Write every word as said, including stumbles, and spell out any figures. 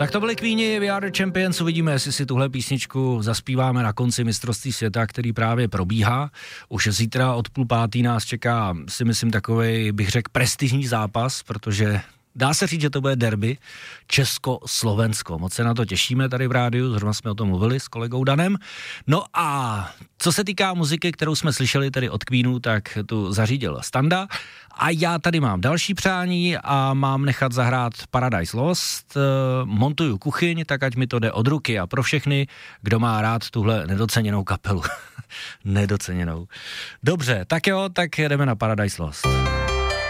Tak to byly Queeni, We Are The Champions, uvidíme, jestli si tuhle písničku zaspíváme na konci mistrovství světa, který právě probíhá. Už zítra od půl pátý nás čeká, si myslím, takovej, bych řekl, prestižní zápas, protože dá se říct, že to bude derby Česko-Slovensko. Moc se na to těšíme tady v rádiu, zrovna jsme o tom mluvili s kolegou Danem. No a co se týká muziky, kterou jsme slyšeli tedy od Queenů, tak tu zařídil Standa. A já tady mám další přání a mám nechat zahrát Paradise Lost. Montuju kuchyň, tak ať mi to jde od ruky a pro všechny, kdo má rád tuhle nedoceněnou kapelu. Nedoceněnou. Dobře, tak jo, tak jdeme na Paradise Lost.